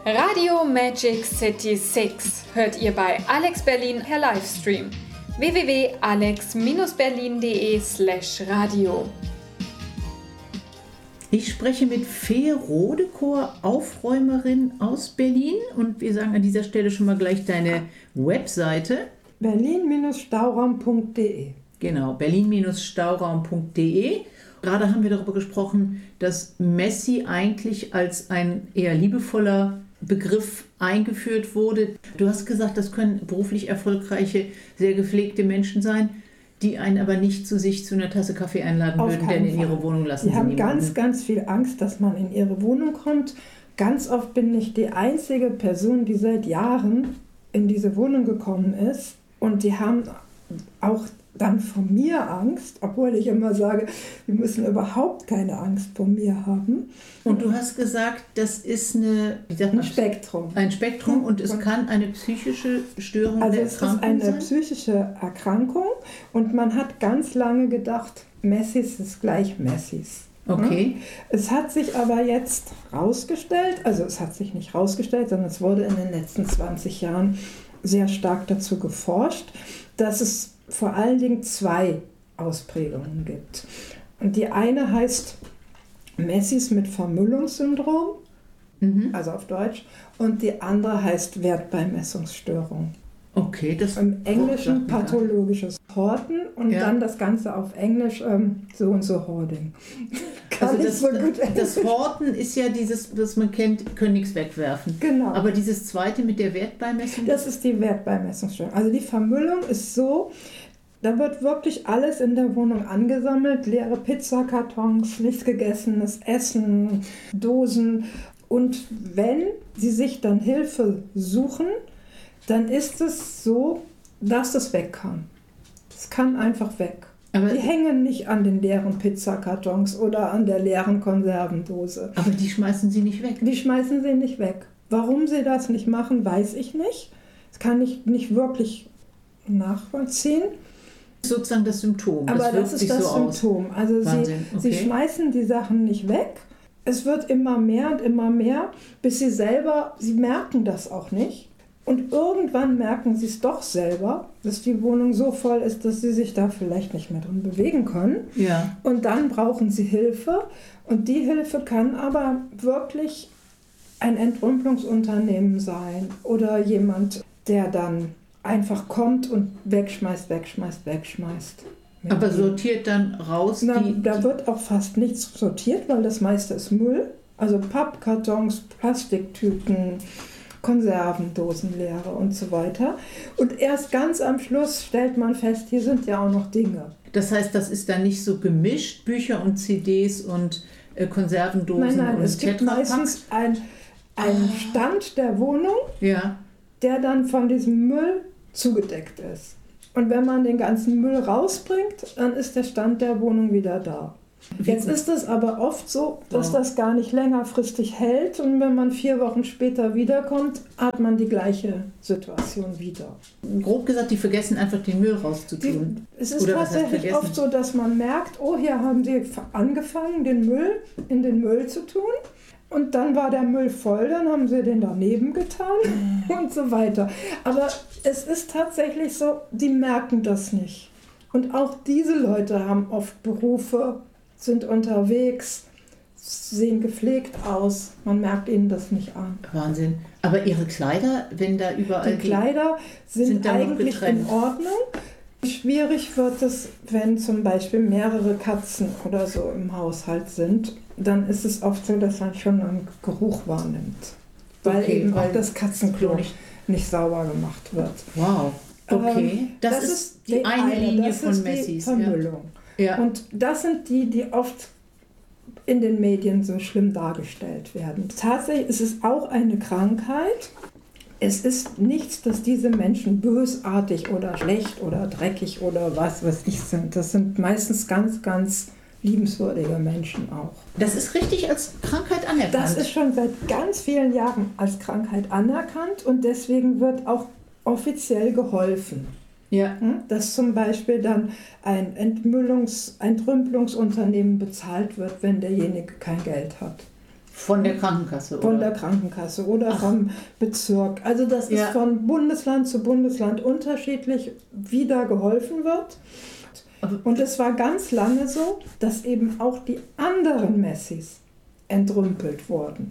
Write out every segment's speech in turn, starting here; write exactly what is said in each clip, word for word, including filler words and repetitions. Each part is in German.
Radio Magic City sechs hört ihr bei Alex Berlin per Livestream. w w w punkt alex berlin punkt de slash radio. Ich spreche mit Fee Rodekohr, Aufräumerin aus Berlin, und wir sagen an dieser Stelle schon mal gleich deine Webseite. berlin Stauraum punkt de. Genau, berlin Stauraum punkt de. Gerade haben wir darüber gesprochen, dass Messi eigentlich als ein eher liebevoller Begriff eingeführt wurde. Du hast gesagt, das können beruflich erfolgreiche, sehr gepflegte Menschen sein, die einen aber nicht zu sich zu einer Tasse Kaffee einladen Auf würden, denn in Fall. ihre Wohnung lassen die sie haben niemanden. ganz, ganz viel Angst, dass man in ihre Wohnung kommt. Ganz oft bin ich die einzige Person, die seit Jahren in diese Wohnung gekommen ist, und die haben auch dann vor mir Angst, obwohl ich immer sage, wir müssen überhaupt keine Angst vor mir haben. Und du hast gesagt, das ist eine, wie sagt man, Ein Spektrum. Ein Spektrum, und es kann eine psychische Störung Also der es ist Erkrankung eine sein? psychische Erkrankung, und man hat ganz lange gedacht, Messis ist gleich Messis. Okay. Es hat sich aber jetzt rausgestellt, also es hat sich nicht rausgestellt, sondern es wurde in den letzten zwanzig Jahren sehr stark dazu geforscht, dass es vor allen Dingen zwei Ausprägungen gibt. Und die eine heißt Messis mit Vermüllungssyndrom, Mhm. also auf Deutsch, und die andere heißt Wertbeimessungsstörung. Okay, das Im Englischen sagt mir gar- pathologisches Horten und Ja. dann das Ganze auf Englisch ähm, so und so Hoarding. Kann Also ich das, so gut das Englisch. Horten ist ja dieses, was man kennt, können nichts wegwerfen. Genau. Aber dieses zweite mit der Wertbeimessung? Das ist die Wertbeimessungsstörung. Also die Vermüllung ist so, da wird wirklich alles in der Wohnung angesammelt, leere Pizzakartons, nicht gegessenes Essen, Dosen. Und wenn sie sich dann Hilfe suchen, dann ist es so, dass es weg kann. Es kann einfach weg. Aber- die hängen nicht an den leeren Pizzakartons oder an der leeren Konservendose. Aber die schmeißen sie nicht weg. Die schmeißen sie nicht weg. Warum sie das nicht machen, weiß ich nicht. Das kann ich nicht wirklich nachvollziehen. Das ist sozusagen das Symptom. Aber das, das wirkt ist sich das so aus. Symptom. Also sie, Wahnsinn, sie okay. schmeißen die Sachen nicht weg. Es wird immer mehr und immer mehr, bis sie selber, sie merken das auch nicht. Und irgendwann merken sie es doch selber, dass die Wohnung so voll ist, dass sie sich da vielleicht nicht mehr drin bewegen können. Ja. Und dann brauchen sie Hilfe. Und die Hilfe kann aber wirklich ein Entrümpelungsunternehmen sein oder jemand, der dann einfach kommt und wegschmeißt, wegschmeißt, wegschmeißt. Aber sortiert dann raus Na, die... da wird auch fast nichts sortiert, weil das meiste ist Müll. Also Pappkartons, Plastiktüten, Konservendosen leere und so weiter. Und erst ganz am Schluss stellt man fest, hier sind ja auch noch Dinge. Das heißt, das ist dann nicht so gemischt, Bücher und C Ds und äh, Konservendosen Nein, nein, und es gibt Tetrapack? meistens ein, einen Stand der Wohnung, Ja. der dann von diesem Müll zugedeckt ist. Und wenn man den ganzen Müll rausbringt, dann ist der Stand der Wohnung wieder da. Jetzt ist es aber oft so, dass das gar nicht längerfristig hält, und wenn man vier Wochen später wiederkommt, hat man die gleiche Situation wieder. Grob gesagt, die vergessen einfach den Müll Die, rauszutun. es ist Oder was heißt tatsächlich vergessen? oft so, dass man merkt, oh, hier haben sie angefangen, den Müll in den Müll zu tun. Und dann war der Müll voll, dann haben sie den daneben getan und so weiter. Aber es ist tatsächlich so, die merken das nicht. Und auch diese Leute haben oft Berufe, sind unterwegs, sehen gepflegt aus. Man merkt ihnen das nicht an. Wahnsinn. Aber ihre Kleider, wenn da überall... Die Kleider sind, sind dann noch eigentlich getrennt. in Ordnung. Schwierig wird es, wenn zum Beispiel mehrere Katzen oder so im Haushalt sind. Dann ist es oft so, dass man schon einen Geruch wahrnimmt. Weil Okay, eben weil auch das Katzenklo nicht- nicht sauber gemacht wird. Wow. Okay. Ähm, Das, ist die eine Linie das von ist Messis. Die Vermüllung. Ja. Ja. Und das sind die, die oft in den Medien so schlimm dargestellt werden. Tatsächlich ist es auch eine Krankheit. Es ist nichts, dass diese Menschen bösartig oder schlecht oder dreckig oder was weiß ich sind. Das sind meistens ganz, ganz liebenswürdige Menschen auch. Das ist richtig als Krankheit anerkannt. Das ist schon seit ganz vielen Jahren als Krankheit anerkannt, und deswegen wird auch offiziell geholfen. ja. Dass zum Beispiel dann ein Entmüllungs-, Entrümpelungsunternehmen bezahlt wird, wenn derjenige kein Geld hat. Von der Krankenkasse, oder? Von der Krankenkasse oder Ach. vom Bezirk. Also das ja. ist von Bundesland zu Bundesland unterschiedlich, wie da geholfen wird. Und es war ganz lange so, dass eben auch die anderen Messis entrümpelt wurden.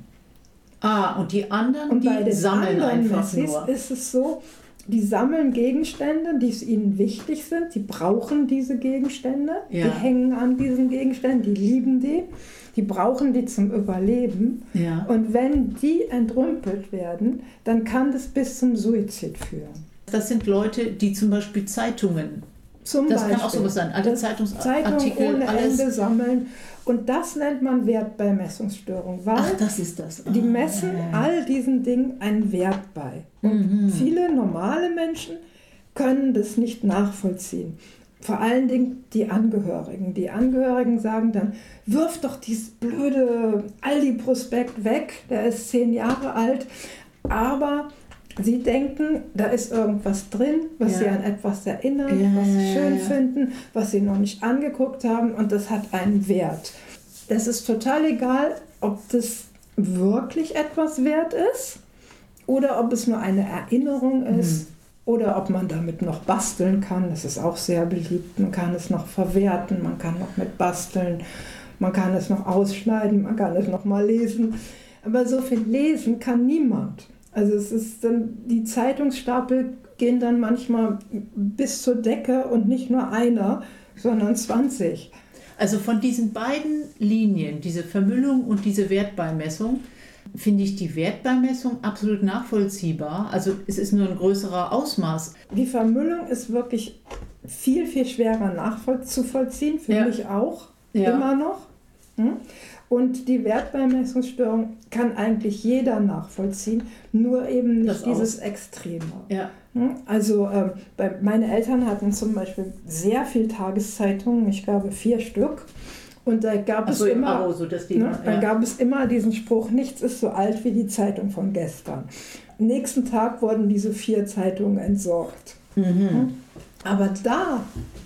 Ah, und die anderen, und die bei den sammeln anderen einfach Messis nur. ist es so, die sammeln Gegenstände, die ihnen wichtig sind. Die brauchen diese Gegenstände. Ja. Die hängen an diesen Gegenständen, die lieben die. Die brauchen die zum Überleben. Ja. Und wenn die entrümpelt werden, dann kann das bis zum Suizid führen. Das sind Leute, die zum Beispiel Zeitungen, zum das Beispiel, kann auch sowas sein, alle Zeitungsartikel, Zeitungen ohne alles. Ende sammeln. Und das nennt man Wertbeimessungsstörung, weil Ach, das ist das. die Ah, messen ja, ja. all diesen Dingen einen Wert bei. Und Mhm. viele normale Menschen können das nicht nachvollziehen. Vor allen Dingen die Angehörigen. Die Angehörigen sagen dann, wirf doch dieses blöde Aldi-Prospekt weg, der ist zehn Jahre alt. Aber sie denken, da ist irgendwas drin, was Ja. sie an etwas erinnert, Ja, was sie ja, schön ja. finden, was sie noch nicht angeguckt haben und das hat einen Wert. Es ist total egal, ob das wirklich etwas wert ist oder ob es nur eine Erinnerung ist. Mhm. Oder ob man damit noch basteln kann, das ist auch sehr beliebt. Man kann es noch verwerten, man kann noch mit basteln, man kann es noch ausschneiden, man kann es noch mal lesen. Aber so viel lesen kann niemand. Also es ist dann, die Zeitungsstapel gehen dann manchmal bis zur Decke und nicht nur einer, sondern zwanzig. Also von diesen beiden Linien, diese Vermüllung und diese Wertbeimessung, finde ich die Wertbeimessung absolut nachvollziehbar. Also es ist nur ein größerer Ausmaß. Die Vermüllung ist wirklich viel, viel schwerer nachzuvollziehen, finde Ja. ich auch, Ja. immer noch. Hm? Und die Wertbeimessungsstörung kann eigentlich jeder nachvollziehen, nur eben nicht Das dieses auch. Extreme. Ja. Hm? Also ähm, bei, meine Eltern hatten zum Beispiel sehr viel Tageszeitungen, ich glaube vier Stück. Und da gab es so, im immer, Abo, so dass die ne, immer, da ja. gab es immer diesen Spruch, nichts ist so alt wie die Zeitung von gestern. Am nächsten Tag wurden diese vier Zeitungen entsorgt. Mhm. Aber da,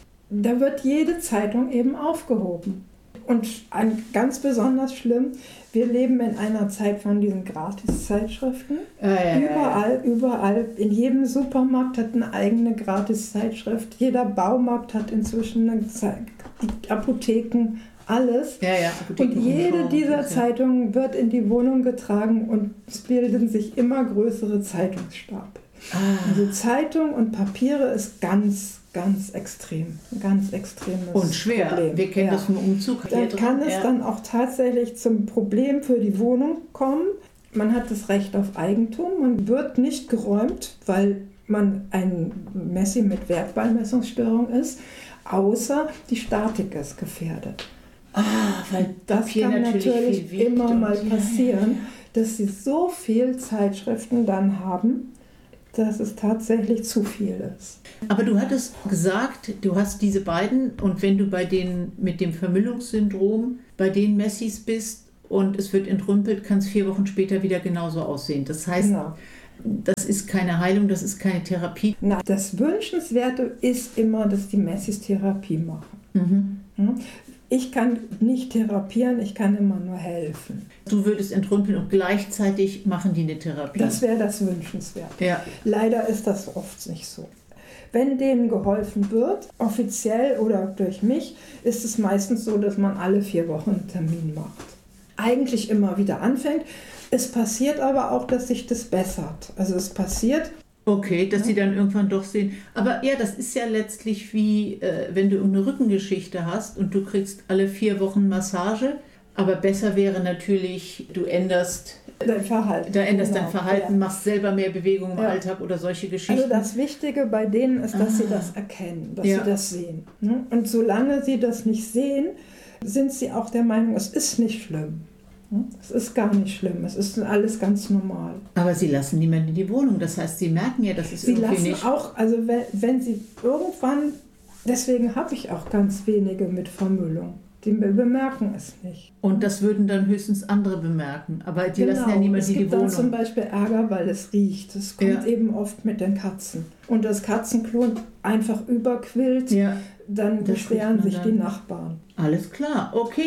da wird jede Zeitung eben aufgehoben. Und ein, ganz besonders schlimm, wir leben in einer Zeit von diesen Gratiszeitschriften. Ja, ja, ja, ja. Überall, überall, in jedem Supermarkt hat eine eigene Gratiszeitschrift. Jeder Baumarkt hat inzwischen eine Zeit, die Apotheken, alles. Ja, ja, Und jede dieser Zeitungen wird in die Wohnung getragen und es bilden sich immer größere Zeitungsstapel. Ah. Also Zeitung und Papiere ist ganz, ganz extrem. Ein ganz extremes Und schwer. Problem. Wir kennen Ja. das vom Umzug. Dann Hier kann drin, es ja. dann auch tatsächlich zum Problem für die Wohnung kommen. Man hat das Recht auf Eigentum, man wird nicht geräumt, weil man ein Messi mit Wertbeimessungsstörung ist, außer die Statik ist gefährdet. Ah, weil Das Papier kann natürlich, natürlich viel wiegt immer und- mal passieren, dass sie so viel Zeitschriften dann haben, dass es tatsächlich zu viel ist. Aber du hattest gesagt, du hast diese beiden und wenn du bei denen mit dem Vermüllungssyndrom bei den Messis bist und es wird entrümpelt, kann es vier Wochen später wieder genauso aussehen. Das heißt, Genau. das ist keine Heilung, das ist keine Therapie. Na, das Wünschenswerte ist immer, dass die Messis Therapie machen. Mhm. Hm? Ich kann nicht therapieren, ich kann immer nur helfen. Du würdest entrümpeln und gleichzeitig machen die eine Therapie. Das wäre das Wünschenswerte. ja. Leider ist das oft nicht so. Wenn denen geholfen wird, offiziell oder durch mich, ist es meistens so, dass man alle vier Wochen einen Termin macht. Eigentlich immer wieder anfängt. Es passiert aber auch, dass sich das bessert. Also es passiert, Okay, dass sie dann irgendwann doch sehen. Aber ja, das ist ja letztlich wie, äh, wenn du irgendeine Rückengeschichte hast und du kriegst alle vier Wochen Massage. Aber besser wäre natürlich, du änderst dein Verhalten. Da änderst Genau, dein Verhalten, ja. machst selber mehr Bewegung im Ja. Alltag oder solche Geschichten. Also das Wichtige bei denen ist, dass Ah. sie das erkennen, dass Ja. sie das sehen. ne? Und solange sie das nicht sehen, sind sie auch der Meinung, es ist nicht schlimm. ne? Es ist gar nicht schlimm, es ist alles ganz normal. Aber sie lassen niemanden in die Wohnung. Das heißt, sie merken ja, dass es Sie irgendwie lassen nicht... auch, also wenn, wenn sie irgendwann, deswegen habe ich auch ganz wenige mit Vermüllung. Die bemerken es nicht. Und das würden dann höchstens andere bemerken. Aber die lassen ja niemanden es in die gibt dann zum Wohnung. Beispiel Ärger, weil es riecht. Das kommt Ja. eben oft mit den Katzen. Und das Katzenklo einfach überquillt, Ja, dann Das beschweren riecht man sich dann. die Nachbarn. alles klar. Okay.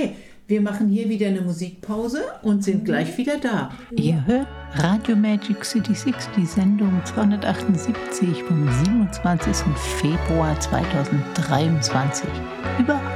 Wir machen hier wieder eine Musikpause und sind gleich wieder da. Ihr hört Radio Magic City Six, die Sendung zweihundertachtundsiebzig vom siebenundzwanzigsten Februar zweitausenddreiundzwanzig. Über